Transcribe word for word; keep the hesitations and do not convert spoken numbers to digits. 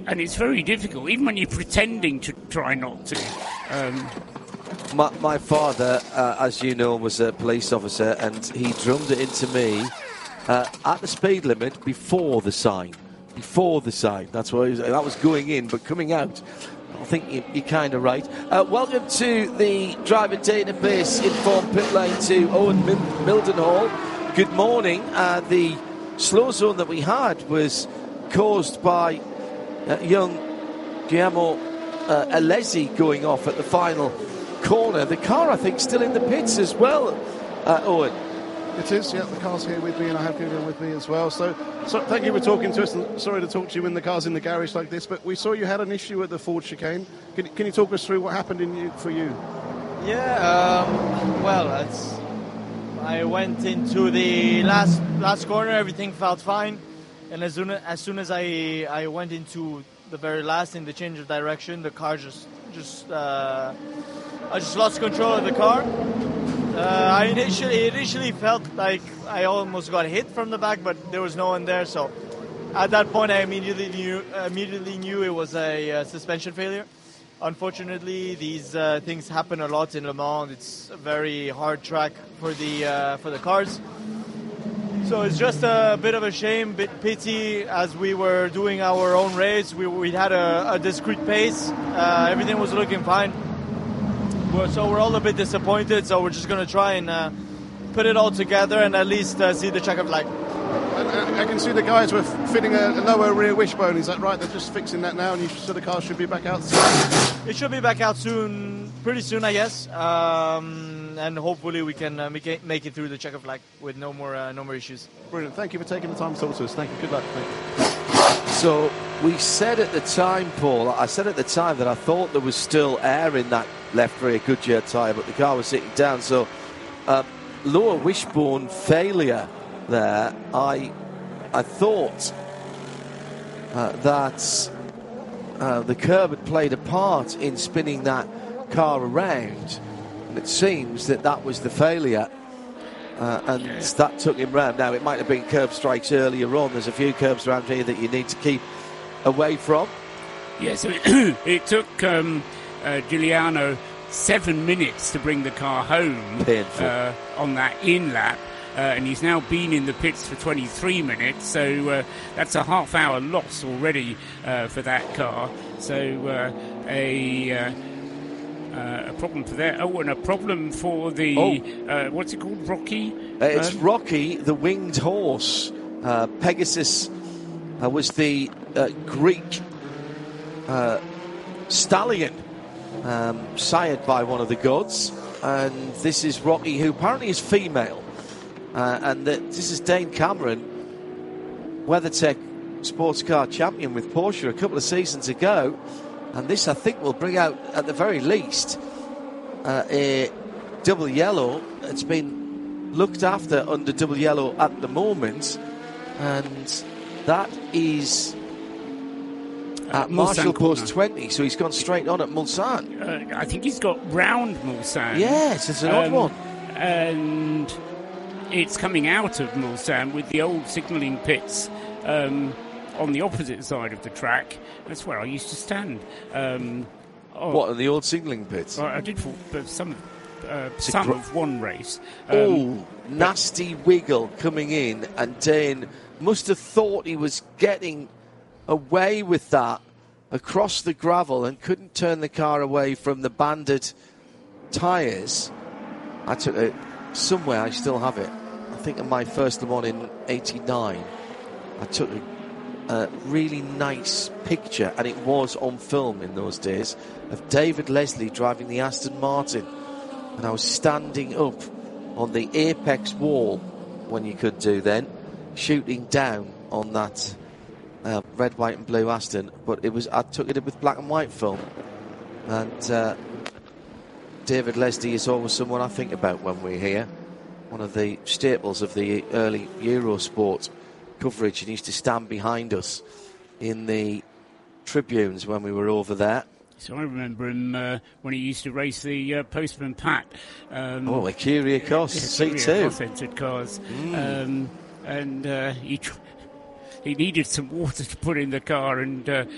and it's very difficult, even when you're pretending to try not to. Um, my, my father, uh, as you know, was a police officer, and he drummed it into me uh, at the speed limit before the sign. Before the sign. That's what was, that was going in, but coming out, I think you, you're kind of right. Uh, welcome to the driver database inform pit lane to Owen Mil- Mildenhall. Good morning. Uh, the slow zone that we had was caused by uh, young Guillermo uh, Alesi going off at the final corner. The car, I think, still in the pits as well, uh, Owen. It is, yeah, the car's here with me, and I have Google with me as well. So, so thank you for talking to us, and sorry to talk to you when the car's in the garage like this, but we saw you had an issue at the Ford chicane. Can, can you talk us through what happened in you, for you? Yeah, um, well, it's, I went into the last last corner, everything felt fine, and as soon as, as soon as I, I went into the very last, in the change of direction, the car just, just uh, I just lost control of the car. Uh, I initially initially felt like I almost got hit from the back, but there was no one there. So at that point, I immediately knew immediately knew it was a uh, suspension failure. Unfortunately, these uh, things happen a lot in Le Mans. It's a very hard track for the uh, for the cars. So it's just a bit of a shame, bit pity. As we were doing our own race, we we had a, a discrete pace. Uh, everything was looking fine. So we're all a bit disappointed, so we're just going to try and uh, put it all together and at least uh, see the checkered flag. I, I can see the guys were fitting a, a lower rear wishbone, is that right? They're just fixing that now, and you, so the car should be back out soon? It should be back out soon, pretty soon, I guess. Um, and hopefully we can uh, make, it, make it through the checkered flag with no more uh, no more issues. Brilliant. Thank you for taking the time to talk to us. Thank you. Good luck. Thank you. So we said at the time, Paul, I said at the time that I thought there was still air in that left rear Goodyear tyre, but the car was sitting down. So uh, lower wishbone failure there. I I thought uh, that uh, the curb had played a part in spinning that car around, and it seems that that was the failure. Uh, and yeah. that took him round. Now, it might have been curb strikes earlier on. There's a few curbs around here that you need to keep away from. Yeah, so it, it took um, uh, Giuliano seven minutes to bring the car home uh, on that in lap. Uh, and he's now been in the pits for twenty-three minutes, so uh, that's a half-hour loss already uh, for that car. So uh, a... Uh, Uh, a problem for that. Oh, and a problem for the, oh. uh, what's it called, Rocky? Uh, it's um, Rocky, the winged horse. Uh, Pegasus uh, was the uh, Greek uh, stallion um, sired by one of the gods. And this is Rocky, who apparently is female. Uh, and the, this is Dane Cameron, WeatherTech sports car champion with Porsche a couple of seasons ago. And this, I think, will bring out, at the very least, uh, a double yellow. It's been looked after under double yellow at the moment. And that is at uh, Marshall Post twenty. So he's gone straight on at Mulsanne. Uh, I think he's got round Mulsanne. Yes, it's an um, odd one. And it's coming out of Mulsanne with the old signalling pits um, on the opposite side of the track. That's where I used to stand. Um, oh, what, in the old signalling pits? I, I did for some, uh, some gr- of one race. Um, oh, nasty wiggle coming in, and Dane must have thought he was getting away with that across the gravel and couldn't turn the car away from the banded tyres. I took it somewhere, I still have it. I think in my first Le Mans in eighty-nine, I took a A really nice picture, and it was on film in those days, of David Leslie driving the Aston Martin, and I was standing up on the apex wall, when you could do then, shooting down on that uh, red, white and blue Aston. But it was I took it with black and white film, and uh, David Leslie is always someone I think about when we're here, one of the staples of the early Eurosport coverage, and he used to stand behind us in the tribunes when we were over there. So I remember him uh, when he used to race the uh, Postman Pat. Um, oh, the Kyriakos C two. Kyriakos-entered cars. Mm. Um, and uh, he, tr- he needed some water to put in the car, and uh,